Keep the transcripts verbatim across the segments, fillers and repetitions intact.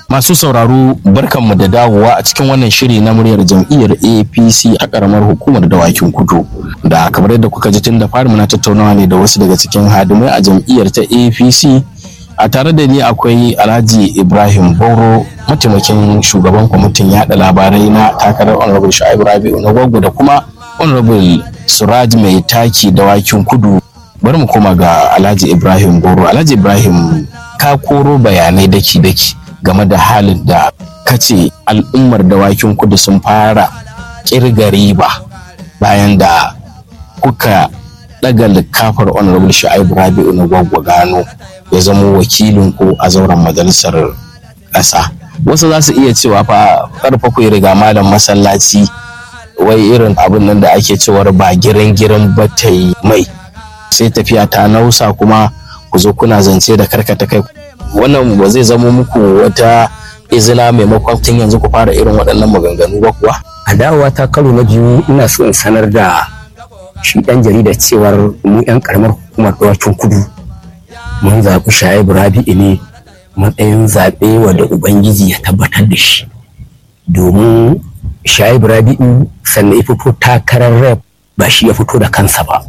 Masu sauraro barkanmu da dawowa a cikin wannan shiri na muryar jam'iyyar A P C a karamar hukumar Dawakin Kudu. Da kamar yadda kuka ji tun da fari muna tattaunawa ne da wasu daga cikin hadimai a jam'iyyar ta A P C. A tare da ni akwai Alhaji Ibrahim Boro, mataimakin shugaban kwamitin yada labarai na takarar Honorable Shu'aibu Rabi'u na Gwaggo da kuma Honorable Suraj Mai Taki Dawakin Kudu. Bari mu koma ga Alhaji Ibrahim Boro. Alhaji Ibrahim, ka koro bayanai daki-daki game da halin da kace al'ummar Dawakin Kudu sun fara kirga riba bayan da kuka daga likafar Honorable Shu'aibu Rabi'u na Gwaggo Gano ya zama wakilin ku a zauren majalisar ƙasa. Wasu za su iya cewa fa karfa ku riga malam masallaci, wai irin abin nan da ake cewar ba girin girin ba ta yi mai, sai tafiya ta nausa kuma ku zo kuna zance da karkata kai. Wannan ba zai zama muku wata izina maimakon tun yanzu ku fara irin waɗannan maganganu ba kuwa? A dawowa ta karo na biyu ina so in sanar da shi ɗan jarida cewar mu 'yan ƙaramar hukumar Dawakin Kudu mun zaɓi Shu'aibu Rabi'u ne matsayin zaɓe wanda Ubangiji ya tabbatar da shi, domin Shu'aibu Rabi'u sannan ya fito takarar rep ba shi ya fito da kansa ba.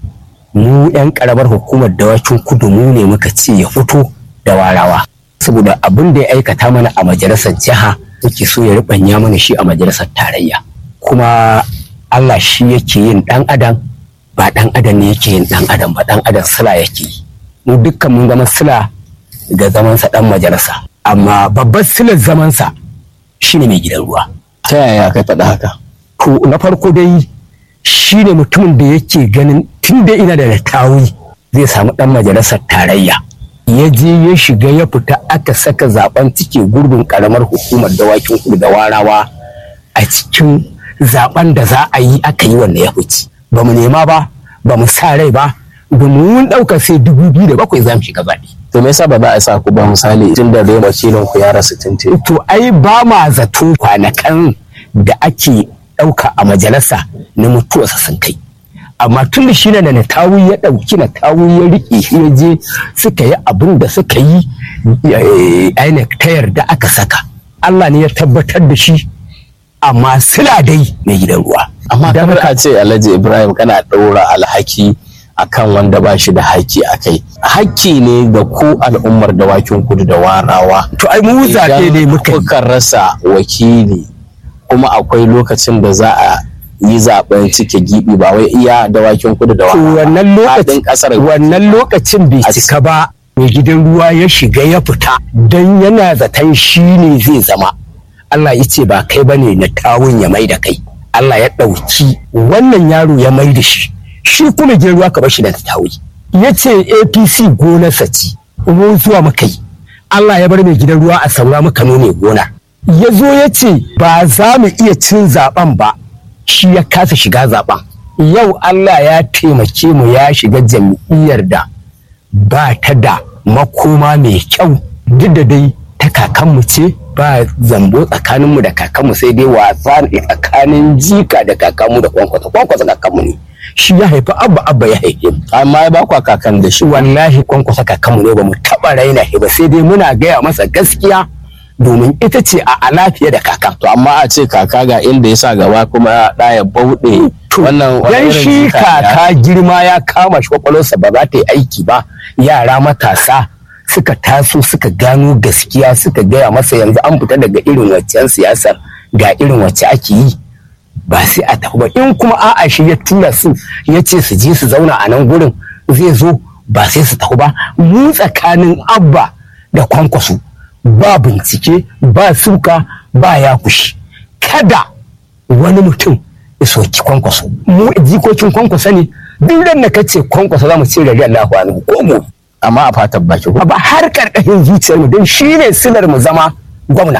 Mu 'yan ƙaramar hukumar Dawakin Kudu mu ne muka ce ya fito da warawa, saboda abin da ya aikata mana a majalisar jiha yake so ya rubanya mana shi a majalisar tarayya. Kuma Allah shi yake yin ɗan adam, ba ɗan adam ne yake yin ɗan adam ba, ɗan adam sila yake yi. Mu dukkan mun zama sila ga zamansa ɗan majalisa, amma babbar silar zamansa shine mai gidan ruwa. Ta yaya ka faɗa haka? To na farko dai shine mutumin da yake ganin tun da ina da tawi zai samu ɗan majalisar tarayya, ya je ya shiga ya fita aka saka zaben cike gurbin karamar hukumar Dawakin Kudu da warawa a cikin zaben da za a yi aka yi wanda ya fice. Ba mu nema ba, ba mu sa rai ba, domin mun ɗauka sai dubu biyu da bakwai za mu shiga zaɓe. To me yasa ba za a sa ku ba misali tun da dai wakilin ku ya rasu tuntun? To ai ba ma zato kwanakan da ake ɗauka a majalisa na mutuwarsa sun kai. Amma tun da shi na na tawu ya ɗauki na tawu ya riƙe shi ya je suka yi abin da suka yi ainihin ta yarda aka saka. Allah ne ya tabbatar da shi, amma sila dai mai gidan ruwa. Amma kamar ka ce Alhaji Ibrahim kana ɗaura alhaki akan wanda ba shi da haƙƙi a kai. Haƙƙi ne ga ku al'ummar Dawakin Kudu da warawa. To ai mu zaɓe ne muka yi. Kuka rasa wakili kuma akwai lokacin da za a yi zaben cike gibi, ba wai iya Dawakin Kudu da warawa. Wannan lokacin wannan lokacin bai cika ba, mai gidan ruwa ya shiga ya fita don yana zaton shi ne zai zama. Allah ya ce ba kai bane na tawun ya mai da kai. Allah ya ɗauki wannan yaro ya mai da shi. Shi kuma gidan ruwa ka bar shi da tawi. Ya ce A P C gonarsa ce, mu zuwa muka yi. Allah ya bar mai gidan ruwa a saura muka nome gona. Ya zo ya ce ba za mu iya cin zaben ba, shi ya kasa shiga zaben. Yau Allah ya taimake mu ya shiga jam'iyyar da ba ta da makoma mai kyau, duk da dai ta kakanmu ce, ba zambo tsakaninmu da kakanmu, sai dai wasa ne tsakanin jika da kakanmu da kwankwasa kwankwasa kakanmu ne. Shi ya haifi abba abba ya haife mu, amma ya ba kwa kakan da shi. Wallahi kwankwasa kakanmu ne, ba mu taɓa raina shi ba, sai dai muna gaya masa gaskiya domin ita ce a lafiya da kaka. To amma a ce kaka ga inda ya sa gaba kuma da ya bauɗe wannan dan shi kaka girma ya kama shi, kwakwalwarsa ba za ta yi aiki ba. Yara matasa suka taso suka gano gaskiya, suka gaya masa yanzu an fita daga irin waccan siyasar, ga irin wacce ake yi, ba sai a tafi ba. In kuma a'a shi ya tura su ya ce su je su zauna a nan gurin zai zo, ba sai su tafi ba. Mu tsakanin abba da kwankwaso ba bincike, ba suka, ba ya kushi. Kada wani mutum ya soki kwankwaso. Mu jikokin kwankwaso ne, duk ran da kace kwankwaso za mu ce radi Allahu anhu ko mu. Amma a fatan baki ko ba har karkashin zuciyar mu, don shine silar mu zama gwamna.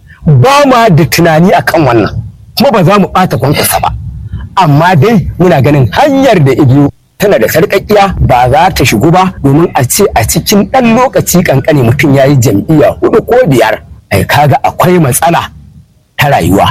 Ba ma da tunani akan wannan, kuma ba za mu bata kwankwaso ba. Amma dai muna ganin hanyar da ibiyo tana da sarƙaƙiya, ba za ta shigo ba, domin a ce a cikin ɗan lokaci ƙanƙani mutum ya yi jam'iyya hudu ko biyar. Ai kaga akwai matsala ta rayuwa.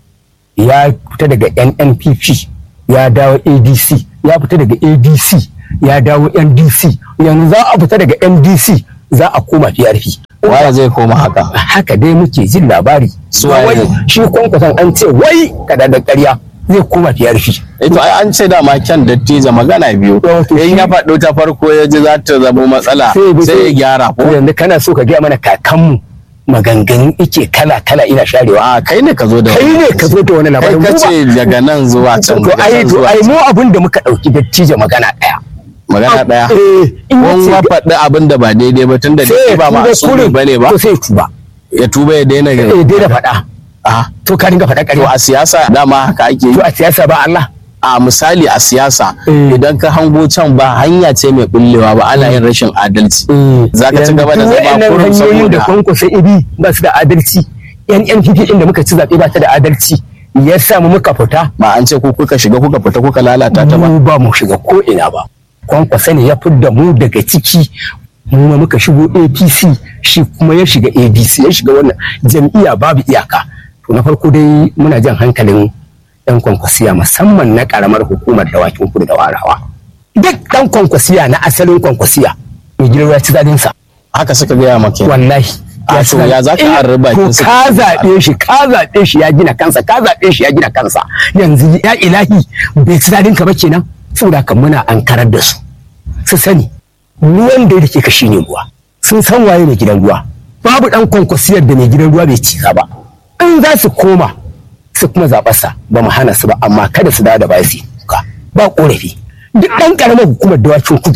Ya fita daga N N P P ya dawo A D C, ya fita daga A D C ya dawo N D C, yanzu za a fita daga N D C za a koma P R P. waya zai koma haka haka dai muke jin labari Su waye wai ne? shi kwankwason an ce wai kada da ƙarya zai koma fiyar shi eh to ai an ce da ma kyan dattijo magana biyu Wato in shi- ya faɗo ta farko ya ji za ta zama matsala Sai bi- sai ya gyara ko yanzu kana so ka gaya mana kakanmu maganganun ike kala kala ina sharewa a kai ne ka zo da kai ne ka zo da wani kai labarin ka mu ba- ce daga nan zuwa can to daga ai can to zuwa ai can. mu abin da muka dauki dattijo magana daya magana daya eh in kun yace ma faɗi abin da ba daidai ba tunda sai da ya ba ma tuba su kurin, bane ba to sai ya tuba ya tuba ya daina ga eh dai da faɗa a to ka dinga faɗa to ƙarya a siyasa dama haka ake yi to a siyasa ba Allah a misali a siyasa Eh. idan ka hango can ba hanya ce mai bullewa ba ana yin rashin adalci za ka ci gaba da zama kurum hanyoyin da saboda kwankwasa ibi ba su da adalci yan yan fifi din da muka ci zaɓe ba ta da adalci ya samu muka fita ba an ce ku kuka shiga kuka fita kuka lalata ta ba mu ba mu shiga ko ina ba kwankwasa ne ya fidda mu daga ciki mu ma muka shigo A P C shi kuma ya shiga A D C ya shiga wannan jam'iyya babu iyaka to na farko dai muna jan hankalin yan kwankwasiya musamman na karamar hukumar dawakin kudu da warawa duk dan kwankwasiya na asalin kwankwasiya mai girma ci zadin sa haka suka gaya maka wallahi A to ya za ka an riba to kin su ka zaɓe shi ka zaɓe shi ya gina kansa ka zaɓe shi ya gina kansa yanzu ya ilahi bai ci dadin ka ba kenan saboda kan muna ankarar da su su sani ruwan da yake kashi ne ruwa sun san waye mai gidan ruwa babu dan kwankwasiyar da mai gidan ruwa bai ci ba in za su koma su kuma zaɓarsa ba mu hana su ba amma kada su dawo da baya su yi kuka ba ƙorafi duk ɗan ƙaramar hukumar dawakin kudu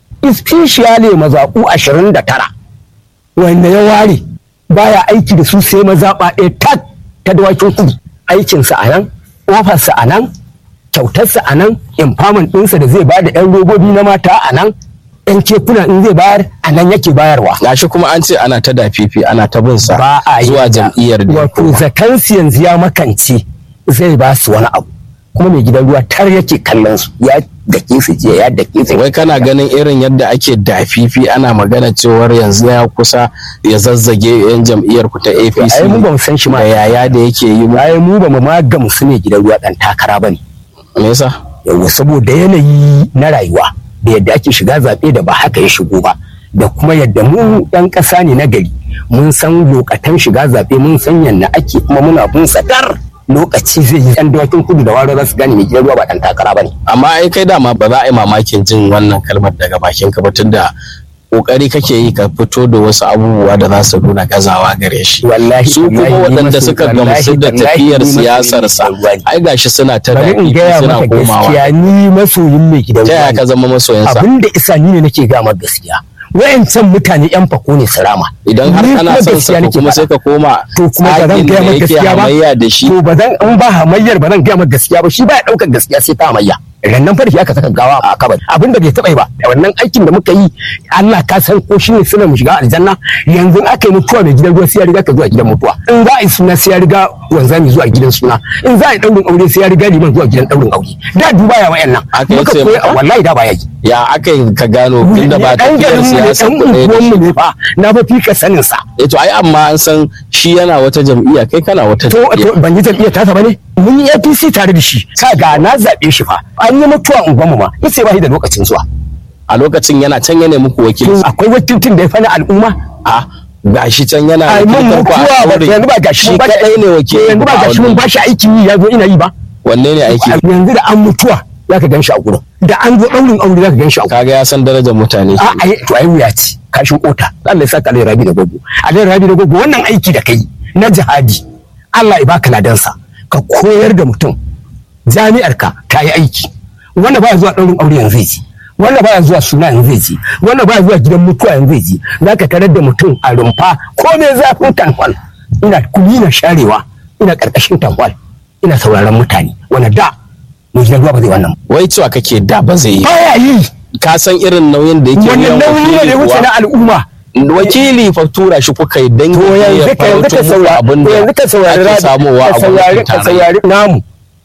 especially mazaɓu ashirin da tara wanda ya ware baya aiki da su sai mazaɓa ɗaya tak ta dawakin kudu aikinsa a nan ofarsa a nan kyautarsa a nan empowerment ɗinsa da zai ba da 'yan robobi na mata a nan 'yan kekuna in zai bayar a nan yake bayarwa gashi kuma an ce ana ta dafifi ana ta bin sa ba a yi zuwa da- jam'iyyar da ya wato koma. zakansu yanzu ya makance zai ba su wani abu kuma mai gidan ruwa tar yake kallon su ya dake su je ya dake su wai kana ganin irin yadda ake dafifi ana magana cewar yanzu ya kusa ya zazzage yan jam'iyyar ku ta A P C ai mu ba mu san shi ma da yaya da yake yi mu ai mu ba mu ma gamsu mai gidan ruwa dan takara bane me yasa yawa saboda yanayi na rayuwa da yadda ake shiga zaɓe da ba haka ya shigo ba da kuma yadda mu ɗan ƙasa ne na gari mun san lokatan shiga zaɓe mun san yadda ake kuma muna bin sadar lokaci zai yi yan dawakin kudu da waro za su gane mai gidan ruwa ba ɗan takara ba ne. amma ai kai dama ba za a yi mamakin jin wannan kalmar daga bakin ka ba tunda kokari kake yi ka fito da wasu abubuwa da za su nuna gazawa gare shi wallahi su kuma wallahi, ni waɗanda maso- suka wallahi, gamsu da wallahi, tafiyar ni masoyin siyasar sa mai gidan ruwa ne. ai gashi suna ta bari in dafifi gaya suna maka komawa gaskiya ni masoyin mai gidan ta ruwa yaya ne. ka zama masoyansa abin da isa ni ne nake gama gaskiya wayancan mutane yan fako ne su rama idan har Ni kana kuma son gaskiya sa nake kuma faɗa. sai ka koma to kuma ba zan tsarin gaya da maka yake gaskiya ba hamayya da shi to ba zan in ba hamayyar ba zan gaya maka gaskiya ba shi ba ya daukar gaskiya sai ta hamayya rannan farki aka saka gawa a kabari abin da bai taba yi ba wannan aikin da muka yi Allah ka san ko shine suna mu shiga aljanna yanzu aka yi mutuwa mai gidan ruwa sai ya riga ka zuwa gidan mutuwa in za a yi suna sai ya riga wanzami zuwa gidan suna in za a yi daurin aure sai ya riga liman zuwa gidan daurin aure da duba ya wayannan Aka yi muka sai koyi maka? wallahi da ba ya yi ya aka yi ka gano tunda ba dan tafiyar garin mu ne siyasa dan ku ɗaya da unguwan shi mu ne fa na fa fika sanin sa eh to ai amma an san shi yana wata jam'iyya kai kana wata to jam'iyya to ban yi jam'iyyar tasa bane mun yi A P C tare da shi kaga na zabe shi fa an yi mutuwa unguwan mu ma yace ba shi da lokacin zuwa a lokacin yana can yana muku to wakilci akwai wakilcin da ya fana al'umma a gashi can yana ai mun wakiltar ku a mutuwa ba aure. yanzu ba gashi shi mun ba kadai ne wakili yanzu ba gashi mun ba shi aikin yi ya zo ina yi ba wanne ne aiki yanzu da an mutuwa zaka gan shi a gurin da an zo daurin aure zaka gan shi a gurin kaga ya san darajar mutane a ai to ai wuya ce kashin kota Allah ya saka Alai Rabi da gogo Alai Rabi da gogo wannan aiki da kai na jihadi Allah ya baka ladansa ka koyar da mutum jami'ar ka ta yi aiki wanda baya zuwa daurin aure yanzu zai ji wanda baya zuwa suna yanzu zai ji wanda baya zuwa gidan mutuwa yanzu zai ji zaka tarar da mutum a rumfa ko me zafin tankwal ina kuli na sharewa ina karkashin tankwal ina sauraron mutane wanda da mu gidan ruwa ba zai wannan wai cewa kake da ba zai yi baya yi ka san irin nauyin da yake wannan nauyi ne da ya wuce na al'umma wakili fa tura shi kuka yi dan to yanzu ka yanzu ka saurari abin to da yanzu ka saurari ake rabi samuwa a ka saurari gwamnatin ka tarayya saurari namu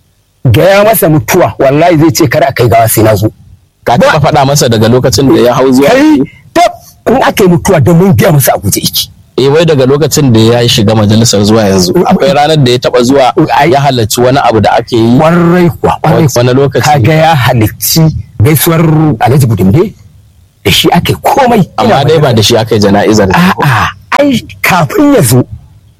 gaya masa mutuwa wallahi zai ce kar a kai gawa sai na zo ka taɓa faɗa masa daga lokacin da ya hau zuwa kai tab in aka yi mutuwa don mun gaya masa a guje iki eh wai daga lokacin da ya shiga majalisar zuwa yanzu akwai ranar da ya taɓa zuwa ya halarci wani abu da ake yi kwarai kuwa kwarai kuwa. wani lokaci kaga ya halicci gaisuwar Alhaji Budimbe da shi aka yi komai amma dai ba da shi aka yi jana'izar a'a ai kafin ya zo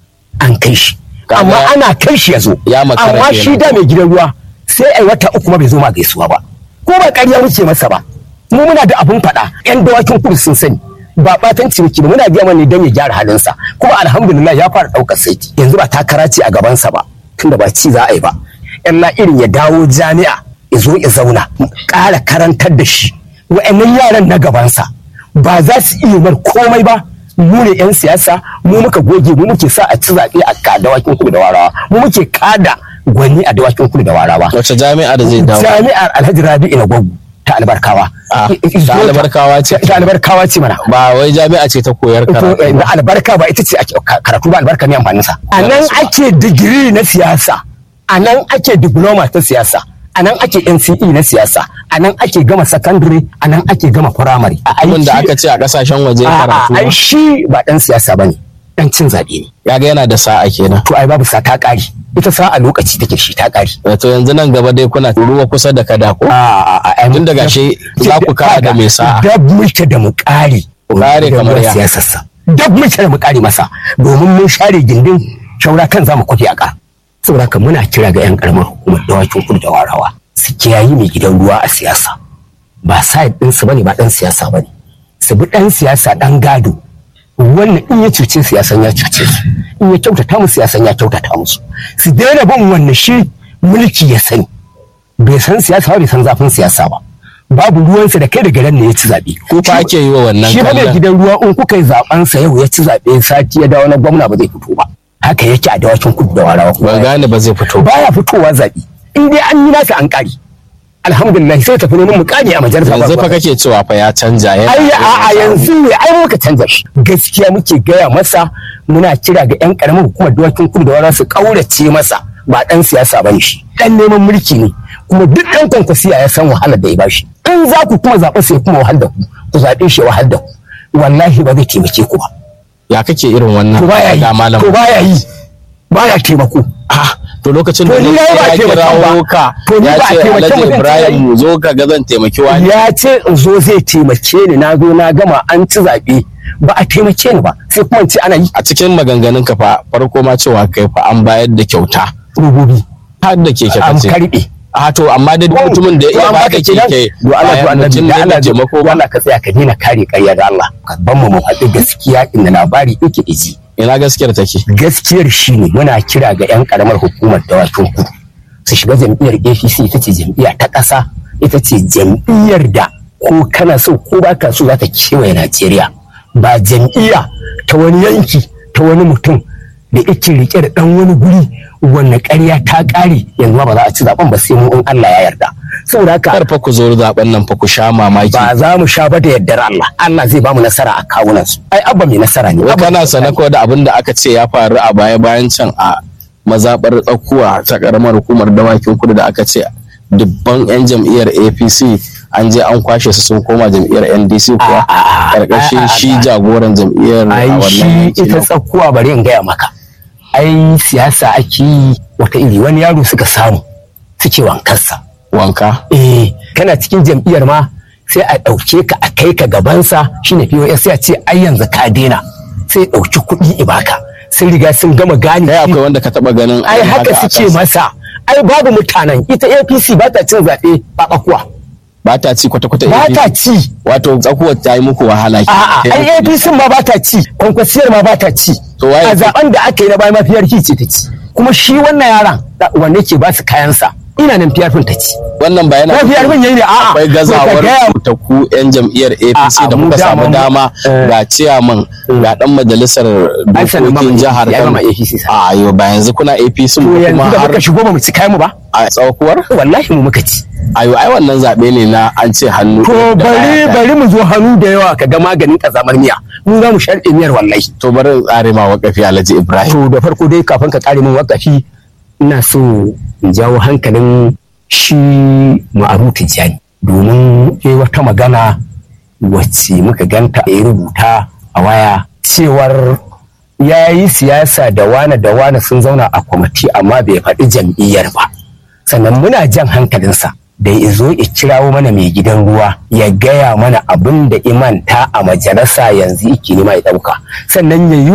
an kai shi amma ana kai shi ya zo amma shi da mai gidan ruwa sai ai wata uku ma bai zo ma gaisuwa ba ko ba ƙarya muke masa ba mu muna da abun faɗa yan dawakin kudu sun sani ba batanci muke ba muna biya mana dan ya gyara halinsa kuma alhamdulillah ya fara ɗaukar saiti yanzu ba takara ce a gabansa ba tunda ba ci za a yi ba yan na irin ya dawo jami'a ya zo ya zauna ƙara karantar da shi wa'annan yaran na gabansa ba za su iya mar komai ba mu ne yan siyasa mu muka goge mu muke sa a ci zaɓe a dawakin kudu da warawa mu muke kada gwani a dawakin kudu da warawa wace jami'a da zai dawo jami'ar Alhaji Rabi'u na Gwaggo ta albarkawa ta albarkawa ce ta albarkawa ce mana ba wai jami'a ce ta koyar karatu da albarka ba ita ce karatu ba albarka ne amfanin sa anan ake digiri na siyasa anan ake diploma ta siyasa anan ake N C E na siyasa anan ake gama secondary anan ake gama primary abin da aka ce a kasashen waje karatu ai shi ba dan siyasa bane dan cin zabe ne kaga yana da sa'a kenan to ai babu sa ta kari ita sa'a lokaci take shi ta kari to yanzu nan gaba dai kuna ruwa kusa da kada ko a tun daga shi za ku kara da mai sa'a dab muke da mu kare kare kamar ya siyasarsa dab muke da mu kare masa domin mun share gindin shaura kan zamu kwafi a ka saboda haka muna kira ga yan karamar hukumar dawakin kudu da warawa su kiyayi mai gidan ruwa a siyasa ba side din su bane ba dan siyasa bane su bi dan siyasa dan gado wannan in ya cuce siyasan ya cuce su in ya kyautata musu siyasan ya kyautata musu su daina bin wannan shi mulki ya sani bai san siyasa ba bai san zafin siyasa ba babu ruwansa da kai daga ran ne ya ci zabe ko fa ake yi wa wannan shi ba mai gidan ruwa in kuka yi zaben sa yau ya ci zabe sati ya dawo na gwamna ba zai fito ba haka yake a dawakin kudu da warawa ba gane ba zai fito baya fitowa zabi in dai an yi nasa an kare alhamdulillah sai tafi neman mukami a majalisar yanzu fa kake cewa fa ya canja ya ai a yanzu ne ai muka canja shi gaskiya muke gaya masa muna kira ga yan karamin hukumar dawakin kudu da warawa su kaurace masa ba dan siyasa bane shi dan neman mulki ne kuma duk dan kwankwasiya ya san wahalar da ya bashi in za ku kuma zaɓa sai kuma wahal da ku ku zaɓe shi wahal da ku wallahi ba zai taimake ku ba ya kake irin wannan to baya yi to baya yi baya taimako ah to lokacin da ya kirawo ka ya ce Alhaji Ibrahim zo ka ga zan taimaki wani ya ce in zo zai taimake ni na zo na gama an ci zaɓe ba a taimake ni ba sai kuma ce ana yi a cikin maganganun ka fa farko ma cewa kai fa an bayar da kyauta rububi har da keke an kace karbe a to amma da mutumin da ya baka keke do Allah to annabi da Allah taimako Allah ka tsaya ka dina kare ƙarya da Allah ka ban mu mu faɗi gaskiya inda labari yake iji ina gaskiyar take gaskiyar shine muna kira ga yan karamar hukumar dawakin kudu su shiga jam'iyyar A P C ita ce jam'iyya ta ƙasa ita ce jam'iyyar da ko kana so ko baka so za ta kewaye Najeriya ba jam'iyya ta wani yanki ta wani mutum da yake rike da dan wani guri wannan ƙarya ta ƙare yanzu ba za a ci zaben ba sai mu in Allah ya yarda saboda haka kar fa ku zo zaben nan fa ku sha mamaki ba za mu sha ba da yardar Allah Allah zai ba mu nasara a kawunan su ai abba mai nasara ne kana sana ko da abin da aka ce ya faru a baya bayan can a mazabar tsakuwa ta karamar hukumar dawakin kudu da aka ce dubban yan jam'iyyar A P C an je an kwashe su sun koma jam'iyyar N D C kuwa karkashin shi jagoran jam'iyyar a wannan shi ita tsakuwa bari in gaya maka ai siyasa ake yi wata iri wani yaro suka samu suke wankarsa wanka eh kana cikin jam'iyyar ma sai a ɗauke ka a kai ka gabansa shine P O S sai a ce ai yanzu ka daina sai ɗauki kuɗi ibaka sun riga sun gama gane kai akwai wanda ka taba ganin ai haka suke masa ai babu mutanen ita A P C ba ta cin zaɓe ɓaɓakuwa ba ta ci kwata-kwata ba ta ci wato tsakuwar ta yi muku wahala a'a ai A P C ma ba ta ci kwankwasiyar ma ba ta ci a zaben da aka yi na bayan mafiyar ki ce ta ci kuma shi wannan yaran wanda ke ba su kayansa ina nan P R P ta ci wannan ba yana P R P yayi ne a'a akwai gazawar ta ku yan jam'iyyar A P C da kuka samu dama ga ciyaman ga dan majalisar dokokin jihar Kano a yau ba yanzu kuna A P C mu kuma har ka shigo ba mu ci kayan mu ba a tsakuwar wallahi mu muka ci ayo ai wannan zabe ne na an ce hannu to bari bari mu zo hannu da yawa ka ga maganin kazamar miya mu za mu sharɗe miyar wallahi to bari tsare ma wakafi Alhaji Ibrahim to da farko dai kafin ka kare min wakafi ina so in jawo hankalin shi Ma'arutu Jani domin yayi wata magana wacce muka ganta ya rubuta a waya cewar ya yi siyasa da wane da wane sun zauna a kwamiti amma bai faɗi jam'iyyar ba sannan muna jan hankalinsa da ya zo ya kirawo mana mai gidan ruwa ya gaya mana abin da imanta a majalisa yanzu yake nema ya ɗauka, sannan ya yi